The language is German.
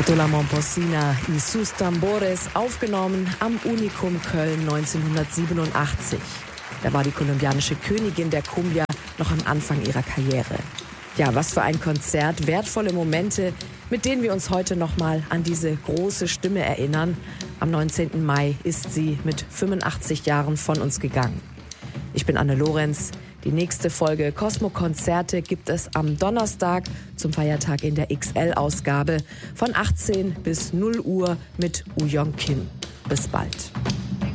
Sotto la Momposina y sus tambores, aufgenommen am Unikum Köln 1987. Da war die kolumbianische Königin der Cumbia noch am Anfang ihrer Karriere. Ja, was für ein Konzert, wertvolle Momente, mit denen wir uns heute nochmal an diese große Stimme erinnern. Am 19. Mai ist sie mit 85 Jahren von uns gegangen. Ich bin Anne Lorenz. Die nächste Folge Kosmo-Konzerte gibt es am Donnerstag zum Feiertag in der XL-Ausgabe von 18 bis 0 Uhr mit Woo Young Kim. Bis bald.